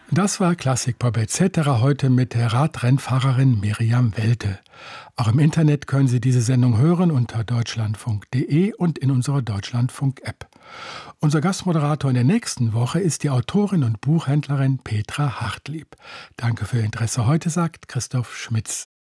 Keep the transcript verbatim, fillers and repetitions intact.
Das war Klassikpop et cetera heute mit der Radrennfahrerin Miriam Welte. Auch im Internet können Sie diese Sendung hören unter deutschlandfunk punkt de und in unserer Deutschlandfunk-App. Unser Gastmoderator in der nächsten Woche ist die Autorin und Buchhändlerin Petra Hartlieb. Danke für Ihr Interesse heute, sagt Christoph Schmitz.